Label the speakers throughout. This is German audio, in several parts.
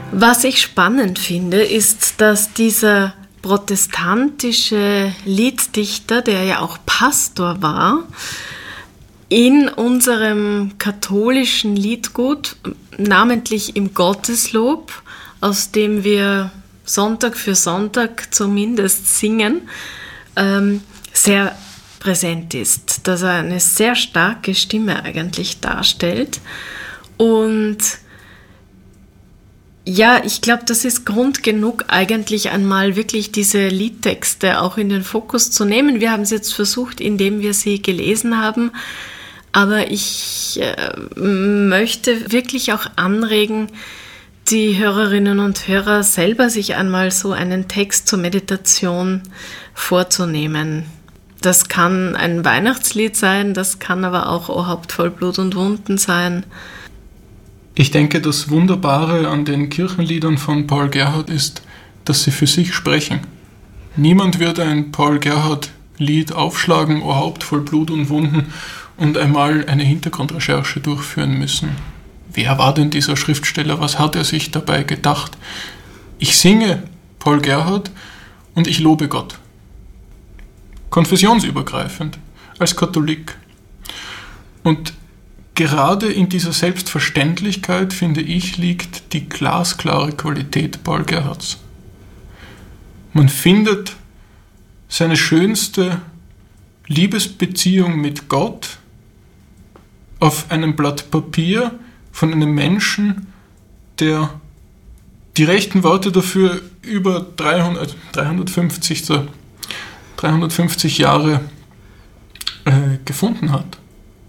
Speaker 1: Was ich spannend finde, ist, dass dieser protestantische Lieddichter, der ja auch Pastor war, in unserem katholischen Liedgut, namentlich im Gotteslob, aus dem wir Sonntag für Sonntag zumindest singen, sehr präsent ist, dass er eine sehr starke Stimme eigentlich darstellt. Und ja, ich glaube, das ist Grund genug, eigentlich einmal wirklich diese Liedtexte auch in den Fokus zu nehmen. Wir haben es jetzt versucht, indem wir sie gelesen haben, aber ich möchte wirklich auch anregen, die Hörerinnen und Hörer selber sich einmal so einen Text zur Meditation vorzunehmen. Das kann ein Weihnachtslied sein, das kann aber auch O Haupt voll Blut und Wunden sein.
Speaker 2: Ich denke, das Wunderbare an den Kirchenliedern von Paul Gerhardt ist, dass sie für sich sprechen. Niemand wird ein Paul Gerhardt-Lied aufschlagen, O Haupt voll Blut und Wunden, und einmal eine Hintergrundrecherche durchführen müssen. Wer war denn dieser Schriftsteller? Was hat er sich dabei gedacht? Ich singe Paul Gerhardt und ich lobe Gott. Konfessionsübergreifend, als Katholik. Und gerade in dieser Selbstverständlichkeit, finde ich, liegt die glasklare Qualität Paul Gerhardts. Man findet seine schönste Liebesbeziehung mit Gott auf einem Blatt Papier von einem Menschen, der die rechten Worte dafür über 350 Jahre gefunden hat.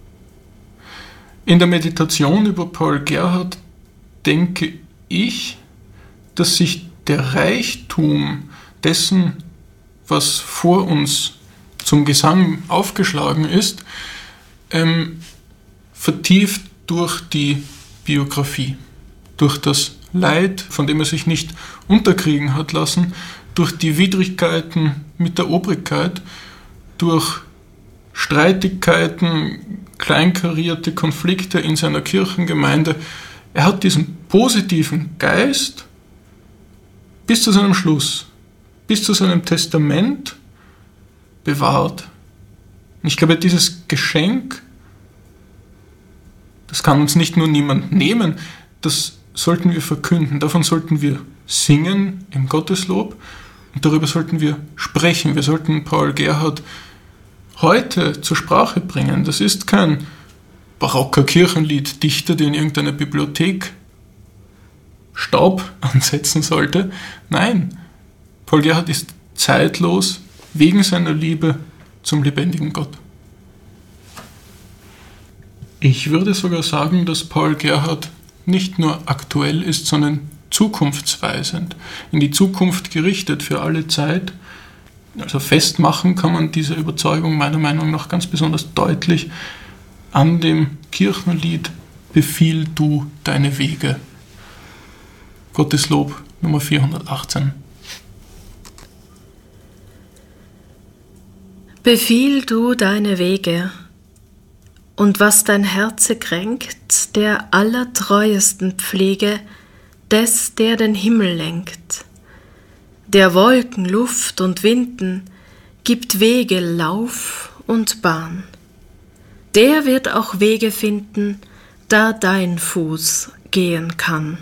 Speaker 2: In der Meditation über Paul Gerhardt denke ich, dass sich der Reichtum dessen, was vor uns zum Gesang aufgeschlagen ist, vertieft durch die Biografie, durch das Leid, von dem er sich nicht unterkriegen hat lassen, durch die Widrigkeiten mit der Obrigkeit, durch Streitigkeiten, kleinkarierte Konflikte in seiner Kirchengemeinde. Er hat diesen positiven Geist bis zu seinem Schluss, bis zu seinem Testament bewahrt. Und ich glaube, dieses Geschenk, das kann uns nicht nur niemand nehmen, das sollten wir verkünden, davon sollten wir singen im Gotteslob und darüber sollten wir sprechen. Wir sollten Paul Gerhardt heute zur Sprache bringen. Das ist kein barocker Kirchenlieddichter, der in irgendeiner Bibliothek Staub ansetzen sollte. Nein, Paul Gerhardt ist zeitlos wegen seiner Liebe zum lebendigen Gott. Ich würde sogar sagen, dass Paul Gerhardt nicht nur aktuell ist, sondern zukunftsweisend, in die Zukunft gerichtet für alle Zeit. Also festmachen kann man diese Überzeugung meiner Meinung nach ganz besonders deutlich an dem Kirchenlied Befiehl du deine Wege. Gotteslob Nummer 418.
Speaker 1: Befiehl du deine Wege, und was dein Herze kränkt, der allertreuesten Pflege, des, der den Himmel lenkt. Der Wolken, Luft und Winden gibt Wege, Lauf und Bahn. Der wird auch Wege finden, da dein Fuß gehen kann.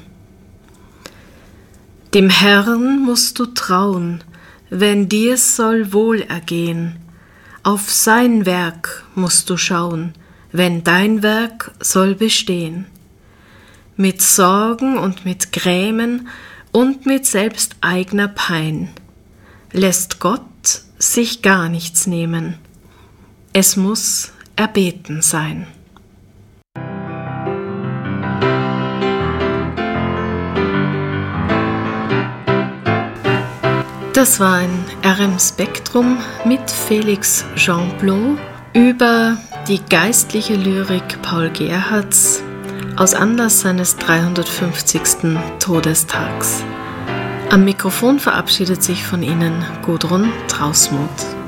Speaker 1: Dem Herrn musst du trauen, wenn dir's soll wohl ergehen. Auf sein Werk musst du schauen, wenn dein Werk soll bestehen. Mit Sorgen und mit Grämen und mit selbsteigner Pein lässt Gott sich gar nichts nehmen. Es muss erbeten sein. Das war ein RM Spektrum mit Felix Jeanplot über die geistliche Lyrik Paul Gerhardts aus Anlass seines 350. Todestags. Am Mikrofon verabschiedet sich von Ihnen Gudrun Trausmuth.